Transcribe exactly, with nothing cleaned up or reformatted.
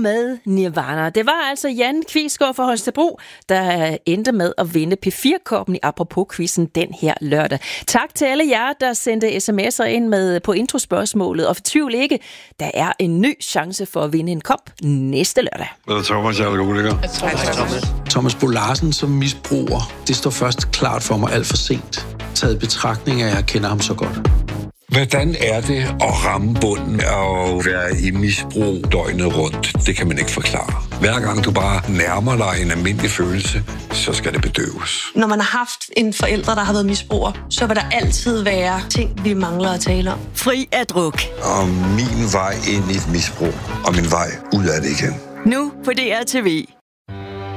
med Nirvana. Det var altså Jan Kvisgaard fra Holstebro, der endte med at vinde P fire-koppen i Apropos-quizzen den her lørdag. Tak til alle jer, der sendte sms'er ind med på introspørgsmålet. Og fortvivl ikke, der er en ny chance for at vinde en kop næste lørdag. Det er Thomas, jeg er alkoholiker. Thomas Bo Larsen som misbruger, det står først klart for mig alt for sent. Taget betragtning af, at jeg kender ham så godt. Hvordan er det at ramme bunden og være i misbrug døgnet rundt? Det kan man ikke forklare. Hver gang du bare nærmer dig en almindelig følelse, så skal det bedøves. Når man har haft en forælder, der har været misbruger, så vil der altid være ting, vi mangler at tale om. Fri af druk. Og min vej ind i et misbrug, og min vej ud af det igen. Nu på D R T V.